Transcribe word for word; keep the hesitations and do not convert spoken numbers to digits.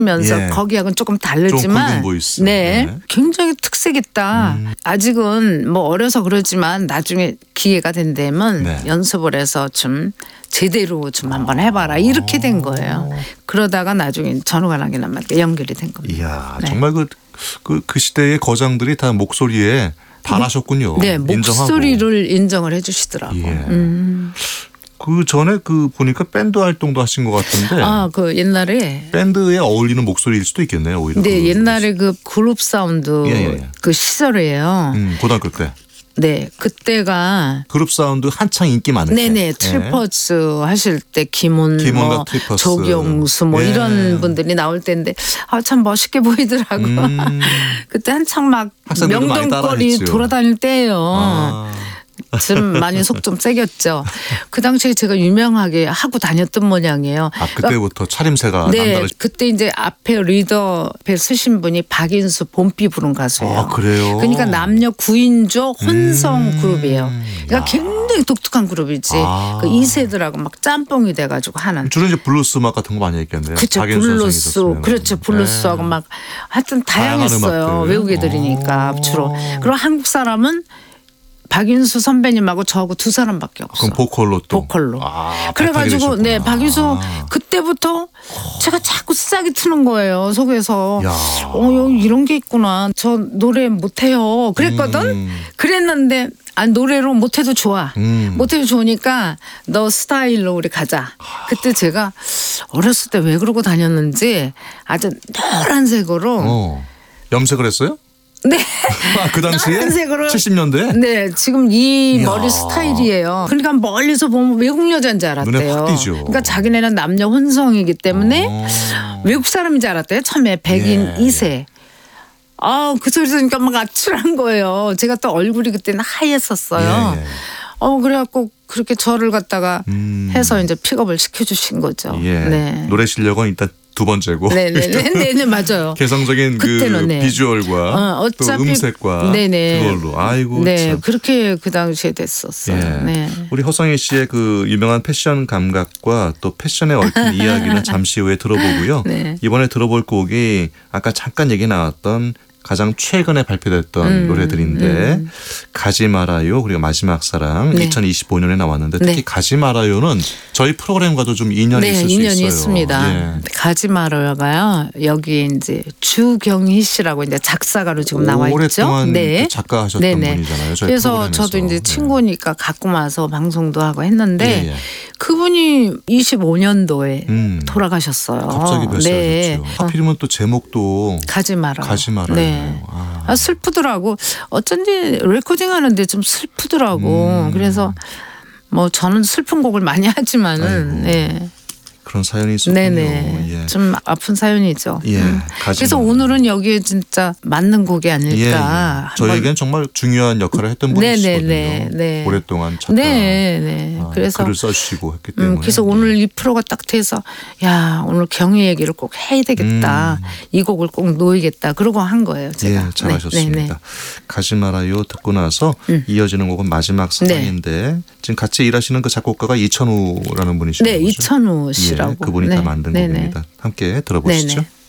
면서 예. 거기하고는 조금 좀 다르지만 굵은 보이스. 네, 네. 굉장히 특색 있다. 음. 아직은 뭐 어려서 그러지만 나중에 기회가 된다면 네. 연습을 해서 좀 제대로 좀 한번 해봐라 이렇게 된 거예요. 그러다가 나중에 전후관악이란 말이야 연결이 된 겁니다. 이야 네. 정말 그, 그, 그 시대의 거장들이 다 목소리에 반하셨군요. 네, 인정하고. 목소리를 인정을 해주시더라고. 예. 음. 그 전에 그 보니까 밴드 활동도 하신 것 같은데 아, 그 옛날에 밴드에 어울리는 목소리일 수도 있겠네요. 오히려. 네, 그 옛날에 그 그룹 사운드 예, 예, 예. 그 시절이에요. 음, 고등학교 때 네, 그때가 그룹 사운드 한창 인기 많을 때. 네네 트리퍼스 하실 때 김훈, 김훈과 뭐 트리퍼스. 조경수 뭐 예. 이런 분들이 나올 때인데 아 참 멋있게 보이더라고. 음. 그때 한창 막 학생들도 많이 명동거리 따라했죠. 돌아다닐 때예요. 아. 좀 많이 속 좀 세겼죠. 그 당시에 제가 유명하게 하고 다녔던 모양이에요. 아 그때부터 차림새가 네, 남다르. 그때 이제 앞에 리더 앞에 쓰신 분이 박인수 봄비 부른 가수예요. 아 그래요. 그러니까 남녀 구인조 혼성 음. 그룹이에요. 그러니까 야. 굉장히 독특한 그룹이지. 아. 그 이 세들하고 막 짬뽕이 돼가지고 하는. 주로 이제 블루스 음악 같은 거 많이 했겠네요. 그렇죠. 박인수 선생이 블루스, 있었으면. 그렇죠. 블루스하고 네. 막 하여튼 다양한 다양했어요. 음악들. 외국 애들이니까 오. 주로. 그리고 한국 사람은 박인수 선배님하고 저하고 두 사람밖에 없어. 그럼 보컬로 또. 보컬로. 아, 그래가지고 발탁이 네 되셨구나. 박인수 아. 그때부터 제가 자꾸 싹이 트는 거예요 속에서. 야. 어 여기 이런 게 있구나. 저 노래 못해요. 그랬거든. 음. 그랬는데 아 노래로 못해도 좋아. 음. 못해도 좋으니까 너 스타일로 우리 가자. 그때 제가 어렸을 때 왜 그러고 다녔는지 아주 노란색으로. 어. 염색을 했어요? 네. 아, 그 당시에? 노란색으로. 칠십 년대? 네, 지금 이 이야. 머리 스타일이에요. 그러니까 멀리서 보면 외국 여자인 줄 알았대요. 눈에 확 띄죠. 그러니까 자기네는 남녀 혼성이기 때문에 어. 외국 사람인 줄 알았대요. 처음에 백인 예. 이 세. 아, 그 소리 들으니까 막 아찔한 거예요. 제가 또 얼굴이 그때는 하얘었어요. 예, 예. 어, 그래갖고 그렇게 저를 갖다가 음. 해서 이제 픽업을 시켜주신 거죠. 예. 네. 노래 실력은 일단 두 번째고. 네네네. 네네, 맞아요. 개성적인 그 그때는, 네. 비주얼과 어, 또 어차피- 음색과 네네. 그걸로 아이고 네, 참. 그렇게 그 당시에 됐었어요. 예. 네. 우리 허성희 씨의 그 유명한 패션 감각과 또 패션에 얽힌 이야기는 잠시 후에 들어보고요. 네. 이번에 들어볼 곡이 아까 잠깐 얘기 나왔던 가장 최근에 발표됐던 음, 노래들인데 음. 가지 말아요 그리고 마지막 사랑 네. 이천이십오 년에 나왔는데 특히 네. 가지 말아요는 저희 프로그램과도 좀 인연이 네, 있을 수 인연이 있어요. 있습니다. 예. 가지 말아요가요. 여기 이제 주경희 씨라고 이제 작사가로 지금 나와 있죠. 오랫동안 그 작가 하셨던 네네. 분이잖아요. 저희 그래서 프로그램에서. 저도 이제 네. 친구니까 갖고 와서 방송도 하고 했는데 예, 예. 그분이 이십오 년도에 음. 돌아가셨어요. 갑자기 뱃살졌죠. 네. 어, 하필이면 또 제목도 가지 말아요. 가지 말아요. 네. 아. 아, 슬프더라고. 어쩐지 레코딩 하는데 좀 슬프더라고. 음. 그래서 뭐 저는 슬픈 곡을 많이 하지만은 아이고. 네. 그런 사연이 있었군요. 네네. 예. 좀 아픈 사연이죠. 예. 음. 가지 그래서 말아요. 오늘은 여기에 진짜 맞는 곡이 예, 아닐까. 예. 한번- 저에겐 정말 중요한 역할을 했던 분이시거든요. 네네네. 네. 오랫동안 작가 네, 네. 아, 그래서 글을 써주시고 했기 때문에. 음, 그래서 오늘 이 프로가 딱 돼서 야 오늘 경희 얘기를 꼭 해야 되겠다. 음. 이 곡을 꼭 놓이겠다. 그러고 한 거예요. 제가. 예, 잘하셨습니다. 네, 네, 네. 가지 말아요 듣고 나서 음. 이어지는 곡은 마지막 사랑인데 지금 같이 일하시는 그 작곡가가 이천우라는 분이시죠. 네, 이천우 씨라고. 예, 그분이 네, 다 만든 네네. 곡입니다. 함께 들어보시죠. 네네.